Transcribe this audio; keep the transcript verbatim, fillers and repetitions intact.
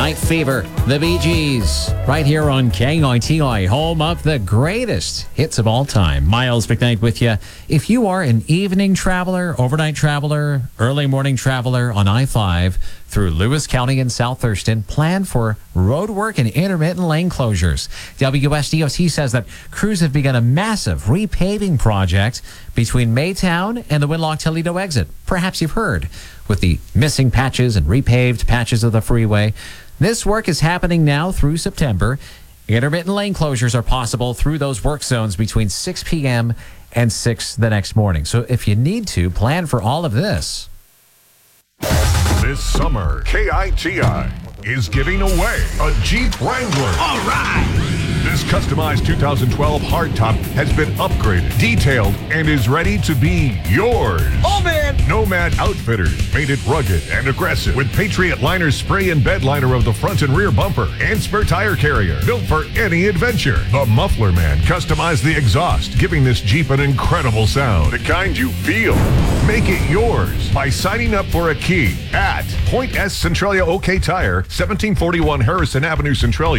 Night Fever, the Bee Gees, right here on K I T I, home of the greatest hits of all time. Miles McKnight with you. If you are an evening traveler, overnight traveler, early morning traveler on I five through Lewis County and South Thurston, plan for road work and intermittent lane closures. W S D O T says that crews have begun a massive repaving project between Maytown and the Winlock Toledo exit. Perhaps you've heard, with the missing patches and repaved patches of the freeway. This work is happening now through September. Intermittent lane closures are possible through those work zones between six p.m. and six the next morning. So if you need to, plan for all of this. This summer, K I T I is giving away a Jeep Wrangler. All right! This customized two thousand twelve hardtop has been upgraded, detailed, and is ready to be yours. Oh, man! Nomad Outfitters made it rugged and aggressive with Patriot Liner spray and bed liner of the front and rear bumper and spare tire carrier, built for any adventure. The Muffler Man customized the exhaust, giving this Jeep an incredible sound, the kind you feel. Make it yours by signing up for a key at Point S Centralia OK Tire, seventeen forty-one Harrison Avenue, Centralia.